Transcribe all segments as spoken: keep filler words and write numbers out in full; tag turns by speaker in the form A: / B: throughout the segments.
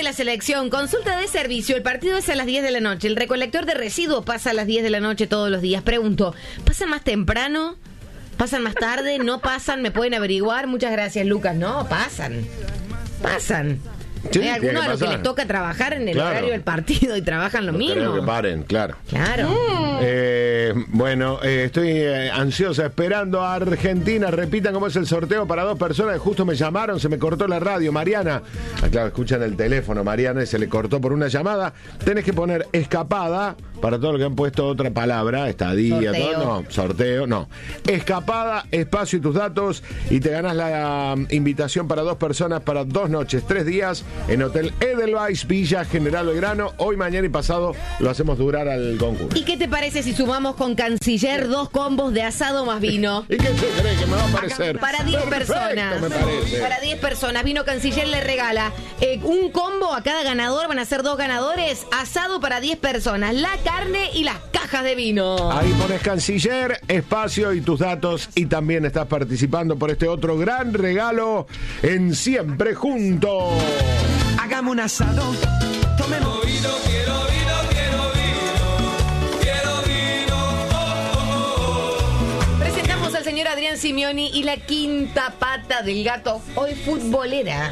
A: la selección. Consulta de servicio. El partido es a las diez de la noche. El recolector de residuos pasa a las diez de la noche todos los días. Pregunto, ¿pasan más temprano? ¿Pasan más tarde? ¿No pasan? ¿Me pueden averiguar? Muchas gracias, Lucas. No, pasan. Pasan.
B: Sí,
A: Hay algunos a los que les toca trabajar en el claro. horario del partido y trabajan lo
B: no
A: mismo.
B: Que paren, claro.
A: Claro. Mm.
B: Eh, bueno, eh, estoy eh, ansiosa esperando a Argentina. Repitan cómo es el sorteo para dos personas. Justo me llamaron, se me cortó la radio. Mariana, ah, claro, escuchan el teléfono, Mariana, y se le cortó por una llamada. Tenés que poner escapada para todo lo que han puesto otra palabra, estadía,
A: sorteo.
B: todo. No, sorteo, no. Escapada, espacio y tus datos. Y te ganas la um, invitación para dos personas para dos noches, tres días. En Hotel Edelweiss, Villa General Belgrano. Hoy, mañana y pasado lo hacemos durar al concurso.
A: ¿Y qué te parece si sumamos con Canciller dos combos de asado más vino?
B: ¿Y qué te crees que me va a parecer?
A: Para diez personas.
B: Me parece.
A: Para diez personas. Vino Canciller le regala eh, un combo a cada ganador. Van a ser dos ganadores. Asado para diez personas. La carne y las cajas de vino.
B: Ahí pones Canciller, espacio y tus datos. Y también estás participando por este otro gran regalo en Siempre Juntos.
C: Hagamos un asado, tomemos vino, quiero vino, quiero vino, quiero vino, oh, oh, oh.
A: Presentamos al señor Adrián Simioni y la quinta pata del gato, hoy futbolera.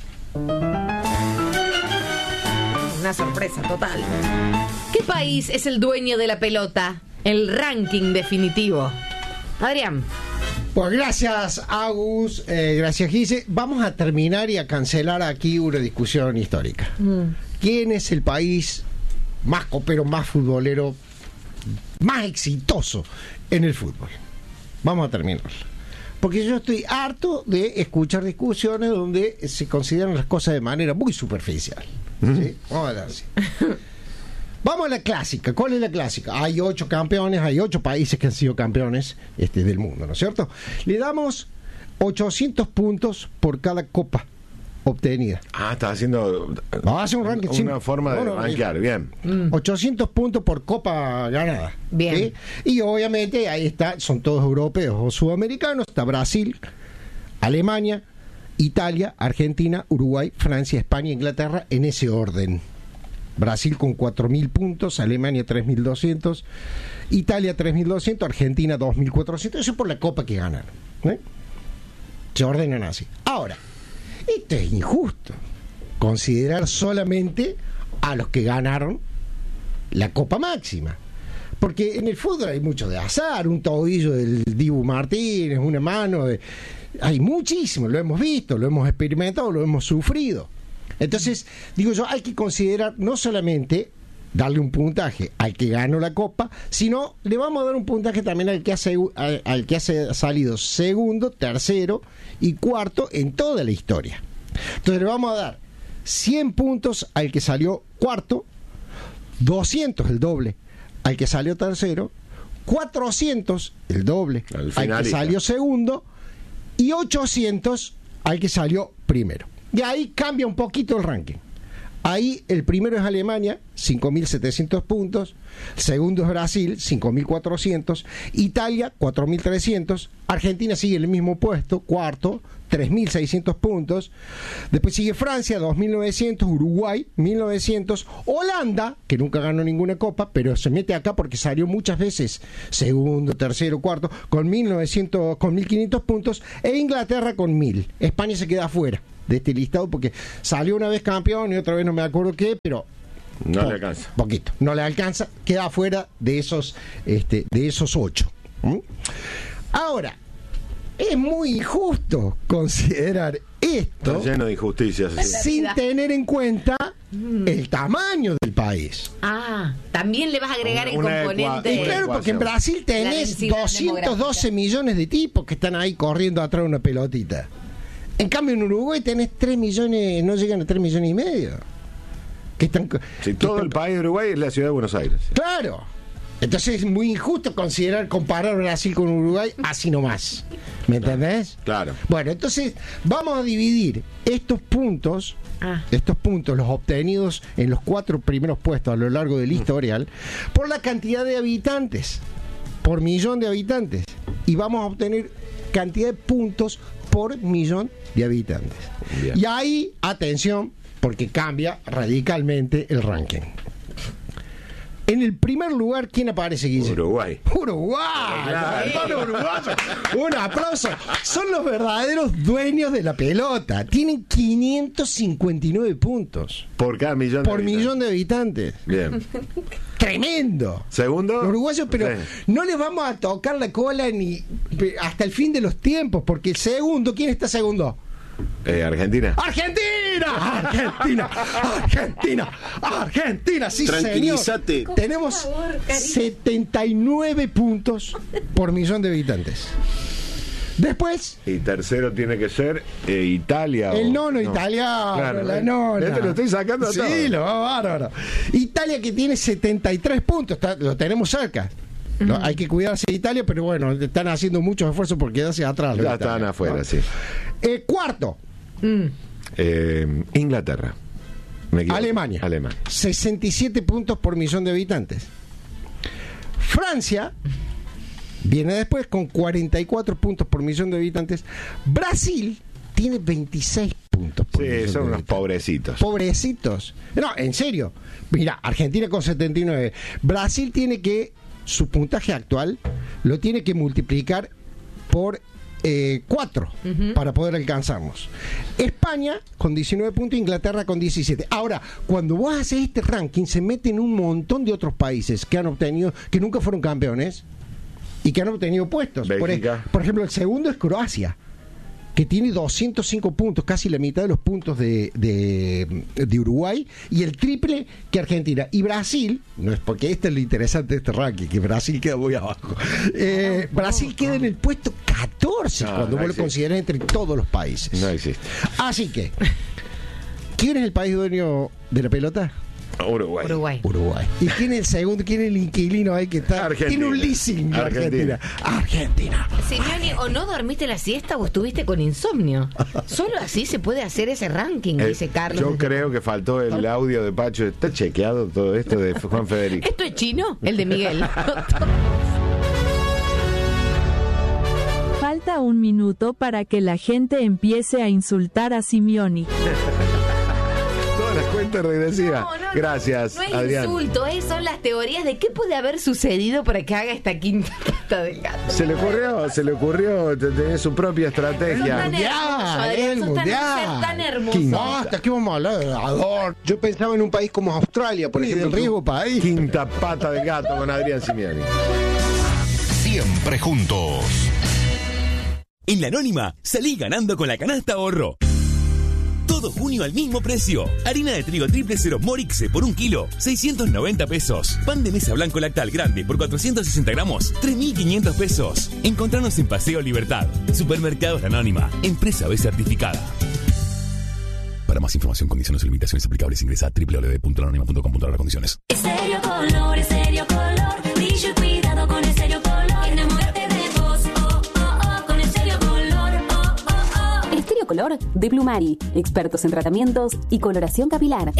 A: Una sorpresa total. ¿Qué país es el dueño de la pelota? El ranking definitivo. Adrián.
D: Pues gracias, Agus, eh, gracias, Gise. Vamos a terminar y a cancelar aquí una discusión histórica. Mm. ¿Quién es el país más copero, más futbolero, más exitoso en el fútbol? Vamos a terminar. Porque yo estoy harto de escuchar discusiones donde se consideran las cosas de manera muy superficial. Mm. ¿Sí? Vamos a ver así. Vamos a la clásica. ¿Cuál es la clásica? Hay ocho campeones, hay ocho países que han sido campeones este, del mundo, ¿no es cierto? Le damos ochocientos puntos por cada copa obtenida.
B: Ah, está haciendo
D: no, hace un ranking,
B: una
D: sin,
B: forma de
D: no, no,
B: rankear, bien.
D: ochocientos puntos por copa ganada.
A: Bien.
D: ¿Sí? Y obviamente ahí está, son todos europeos o sudamericanos. Está Brasil, Alemania, Italia, Argentina, Uruguay, Francia, España, Inglaterra, en ese orden. Brasil con cuatro mil puntos, Alemania tres mil doscientos, Italia tres mil doscientos, Argentina dos mil cuatrocientos. Eso por la copa que ganan, ¿eh? Se ordenan así. Ahora, esto es injusto. Considerar solamente a los que ganaron la copa máxima. Porque en el fútbol hay mucho de azar, un tobillo del Dibu Martínez, una mano de... Hay muchísimo, lo hemos visto, lo hemos experimentado, lo hemos sufrido. Entonces, digo yo, hay que considerar no solamente darle un puntaje al que ganó la copa, sino le vamos a dar un puntaje también al que ha, al, al que ha salido segundo, tercero y cuarto en toda la historia. Entonces le vamos a dar cien puntos al que salió cuarto, doscientos, el doble, al que salió tercero, cuatrocientos, el doble, al, al que salió segundo, y ochocientos al que salió primero. Y ahí cambia un poquito el ranking. Ahí el primero es Alemania, cinco mil setecientos puntos. El segundo es Brasil, cinco mil cuatrocientos. Italia, cuatro mil trescientos. Argentina sigue en el mismo puesto, cuarto, tres mil seiscientos puntos. Después sigue Francia, dos mil novecientos. Uruguay, mil novecientos. Holanda, que nunca ganó ninguna copa, pero se mete acá porque salió muchas veces segundo, tercero, cuarto, con mil novecientos, con mil quinientos puntos. E Inglaterra con mil. España se queda afuera de este listado porque salió una vez campeón y otra vez no me acuerdo qué, pero
B: no
D: po-
B: le alcanza.
D: Poquito, no le alcanza, queda afuera de esos, este, de esos ocho. ¿Mm? Ahora, es muy injusto considerar esto.
B: Está lleno de injusticias.
D: Sin tener en cuenta el tamaño del país.
A: Ah, también le vas a agregar
B: Una-
A: el
B: una
A: componente.
D: Y claro, porque en Brasil tenés
A: densidad
D: doscientos doce
A: demográfica.
D: millones de tipos que están ahí corriendo atrás de una pelotita. En cambio, en Uruguay tenés tres millones, no llegan a tres millones y medio. Que están,
B: Si
D: que
B: todo
D: están-
B: el país de Uruguay es la ciudad de Buenos Aires.
D: Claro. Entonces es muy injusto considerar, comparar Brasil con Uruguay así nomás. ¿Me entendés?
B: Claro.
D: Bueno, entonces vamos a dividir estos puntos,
A: Ah.
D: estos puntos, los obtenidos en los cuatro primeros puestos a lo largo del historial, por la cantidad de habitantes, por millón de habitantes. Y vamos a obtener cantidad de puntos por millón de habitantes.
B: Bien.
D: Y ahí, atención, porque cambia radicalmente el ranking. En el primer lugar, ¿quién aparece, Guille?
B: Uruguay.
D: Uruguay.
B: Claro.
D: Son los uruguayos. Un aplauso. Son los verdaderos dueños de la pelota. Tienen quinientos cincuenta y nueve puntos
B: Por cada millón de
D: por
B: habitantes.
D: millón de habitantes.
B: Bien.
D: Tremendo.
B: Segundo.
D: Los uruguayos, pero
B: Sí.
D: no les vamos a tocar la cola ni hasta el fin de los tiempos, porque el segundo, ¿quién está segundo?
B: Eh, Argentina.
D: ¡Argentina! ¡Argentina! ¡Argentina! ¡Argentina! Sí,
E: Tranquilízate.
D: señor. Tenemos setenta y nueve puntos por millón de habitantes. Después,
B: Y tercero tiene que ser eh, Italia.
D: el
B: o-
D: nono
B: no.
D: italiano,
B: Claro,
D: la
B: eh.
D: nona.
B: Este lo estoy sacando a
D: Sí,
B: todos.
D: lo va bárbaro. Italia, que tiene setenta y tres puntos, está- lo tenemos cerca. No, hay que cuidarse de Italia, pero bueno, están haciendo muchos esfuerzos por quedarse atrás. los
B: Ya
D: italianos,
B: están afuera,
D: ¿no?
B: sí.
D: Eh, cuarto,
B: Eh, Inglaterra. Me equivoco.
D: Alemania.
B: Alemania.
D: sesenta y siete puntos por millón de habitantes. Francia viene después con cuarenta y cuatro puntos por millón de habitantes. Brasil tiene veintiséis puntos por millón
B: Sí,
D: de
B: son unos
D: habitantes.
B: pobrecitos.
D: Pobrecitos. No, en serio. Mira, Argentina con setenta y nueve. Brasil tiene que, su puntaje actual, lo tiene que multiplicar por eh, cuatro para poder alcanzarnos. España con diecinueve puntos, Inglaterra con diecisiete. Ahora, cuando vos haces este ranking, se meten un montón de otros países que han obtenido, que nunca fueron campeones y que han obtenido puestos. Por, e-
B: Bélgica.
D: por ejemplo, el segundo es Croacia, que tiene doscientos cinco puntos, casi la mitad de los puntos de, de, de Uruguay, y el triple que Argentina. Y Brasil, no es porque este es lo interesante de este ranking, que Brasil queda muy abajo. Eh, Brasil queda en el puesto catorce
B: No,
D: cuando
B: no
D: vos lo
B: existe.
D: considerás entre todos los países.
B: No existe.
D: Así que, ¿quién es el país dueño de la pelota?
B: Uruguay.
A: Uruguay.
D: Uruguay. ¿Y quién es el segundo? ¿Quién es el inquilino ahí que está?
B: Argentina.
D: Tiene un leasing de
B: Argentina.
D: Argentina. Argentina.
A: Simeone, ¿o no dormiste la siesta o estuviste con insomnio? Solo así se puede hacer ese ranking,
B: Eh,
A: dice Carlos.
B: yo creo que faltó el audio de Pacho. ¿Está chequeado todo esto de Juan Federico?
A: ¿Esto es chino? El de Miguel.
F: Falta un minuto para que la gente empiece a insultar a Simeone.
B: Todas las cuentas regresivas.
A: No, no, no.
B: Gracias,
A: No es
B: Adrián.
A: insulto, eh, son las teorías de qué puede haber sucedido para que haga esta quinta pata del gato.
B: Se le ocurrió, se le ocurrió te- tener su propia estrategia.
A: Tan hermoso, Adrián,
D: el
A: sos tan-
D: mundial.
A: ser tan hermoso.
D: ¿Qué basta? ¿Qué vamos a hablar de Ador? Yo pensaba en un país como Australia, por ejemplo. El riesgo país.
B: Quinta pata del gato con Adrián Simiani.
G: Siempre juntos.
H: En la Anónima, salí ganando con la canasta ahorro. Todo junio al mismo precio. Harina de trigo triple cero Morixe por un kilo, seiscientos noventa pesos. Pan de mesa blanco lactal grande por cuatrocientos sesenta gramos, tres mil quinientos pesos. Encontrarnos en Paseo Libertad. Supermercados La Anónima. Empresa B certificada. Para más información, condiciones y limitaciones aplicables, ingresa a doble u doble u doble u punto la anónima punto com punto a r condiciones.
I: Estéreo Color, Estéreo Color, brillo y cuidado con Estéreo Color. Enamórate de vos, oh, oh, oh, con Estéreo Color, oh, oh, oh.
J: Estéreo Color de Plumari, expertos en tratamientos y coloración capilar.